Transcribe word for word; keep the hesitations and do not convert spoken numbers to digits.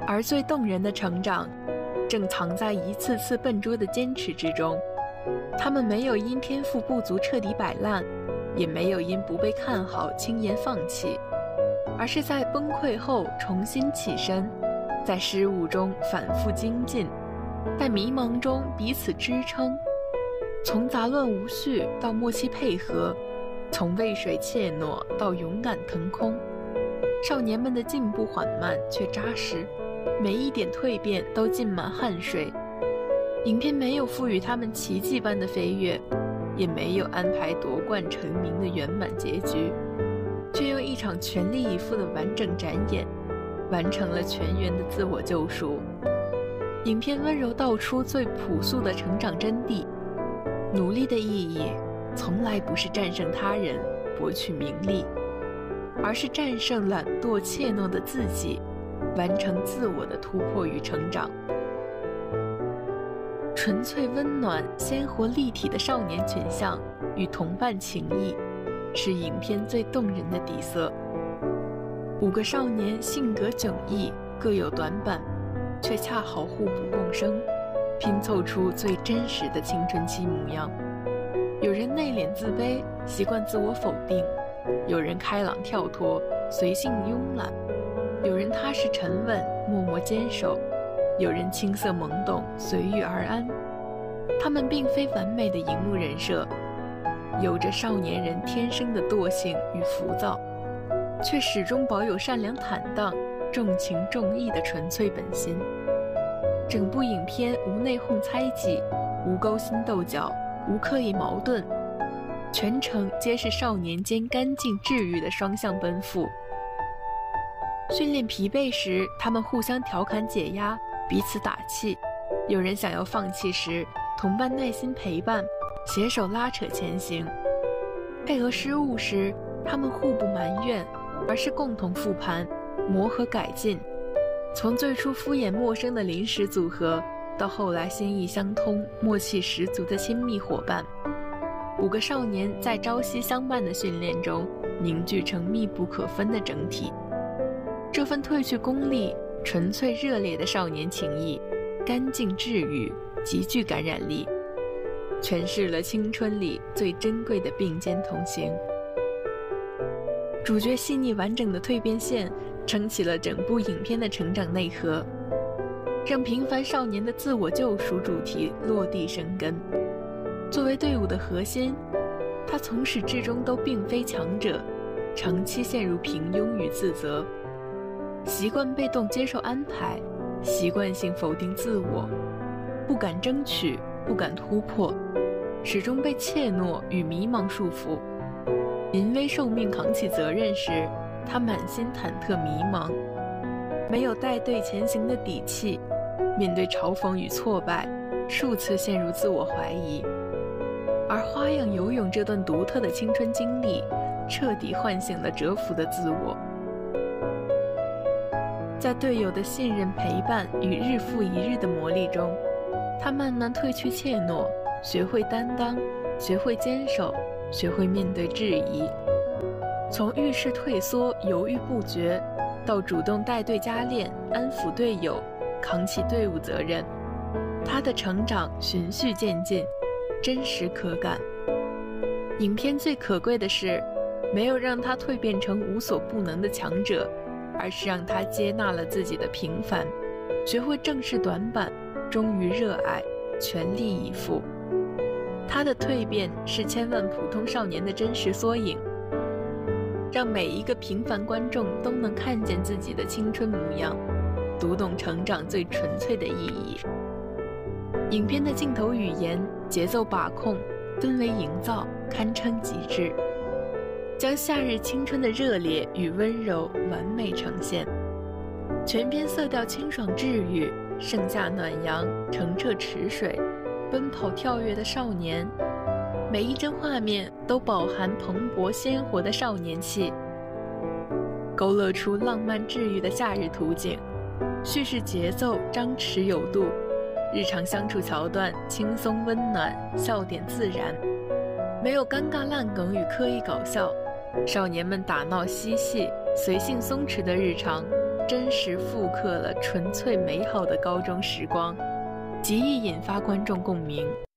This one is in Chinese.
而最动人的成长，正藏在一次次笨拙的坚持之中。他们没有因天赋不足彻底摆烂，也没有因不被看好轻言放弃，而是在崩溃后重新起身，在失误中反复精进，在迷茫中彼此支撑。从杂乱无序到默契配合，从畏水怯懦到勇敢腾空，少年们的进步缓慢却扎实，每一点蜕变都浸满汗水。影片没有赋予他们奇迹般的飞跃，也没有安排夺冠成名的圆满结局，却用一场全力以赴的完整展演，完成了全员的自我救赎。影片温柔道出最朴素的成长真谛：努力的意义从来不是战胜他人，博取名利，而是战胜懒惰怯懦的自己，完成自我的突破与成长。纯粹温暖、鲜活立体的少年群像与同伴情谊，是影片最动人的底色。五个少年性格迥异，各有短板，却恰好互补共生，拼凑出最真实的青春期模样。有人内敛自卑，习惯自我否定；有人开朗跳脱，随性慵懒；有人踏实沉稳，默默坚守；有人青涩懵懂，随遇而安。他们并非完美的荧幕人设，有着少年人天生的惰性与浮躁，却始终保有善良坦荡、重情重义的纯粹本心。整部影片无内讧猜忌，无勾心斗角，无刻意矛盾，全程皆是少年间干净治愈的双向奔赴。训练疲惫时，他们互相调侃解压，彼此打气；有人想要放弃时，同伴耐心陪伴，携手拉扯前行。配合失误时，他们互不埋怨，而是共同复盘，磨合改进。从最初敷衍陌生的临时组合，到后来心意相通、默契十足的亲密伙伴。五个少年在朝夕相伴的训练中，凝聚成密不可分的整体。这份褪去功利、纯粹热烈的少年情谊，干净治愈，极具感染力，诠释了青春里最珍贵的并肩同行。主角细腻完整的蜕变线，撑起了整部影片的成长内核，让平凡少年的自我救赎主题落地生根。作为队伍的核心，他从始至终都并非强者，长期陷入平庸与自责，习惯被动接受安排，习惯性否定自我，不敢争取，不敢突破，始终被怯懦与迷茫束缚。临危受命扛起责任时，他满心忐忑迷茫，没有带队前行的底气，面对嘲讽与挫败，数次陷入自我怀疑。而花样游泳这段独特的青春经历，彻底唤醒了蛰伏的自我。在队友的信任陪伴与日复一日的磨砺中，他慢慢褪去怯懦，学会担当，学会坚守，学会面对质疑。从遇事退缩、犹豫不决，到主动带队加练、安抚队友、扛起队伍责任，他的成长循序渐进，真实可感。影片最可贵的是，没有让他蜕变成无所不能的强者，而是让他接纳了自己的平凡，学会正视短板，忠于热爱，全力以赴。他的蜕变是千万普通少年的真实缩影，让每一个平凡观众都能看见自己的青春模样，读懂成长最纯粹的意义。影片的镜头语言、节奏把控、氛围营造堪称极致，将夏日青春的热烈与温柔完美呈现。全片色调清爽治愈，盛夏暖阳，澄澈池水，奔跑跳跃的少年，每一帧画面都饱含蓬勃鲜活的少年气，勾勒出浪漫治愈的夏日图景。叙事节奏张弛有度，日常相处桥段轻松温暖，笑点自然，没有尴尬烂梗与刻意搞笑。少年们打闹嬉戏、随性松弛的日常， 真实复刻了纯粹美好的高中时光，极易引发观众共鸣。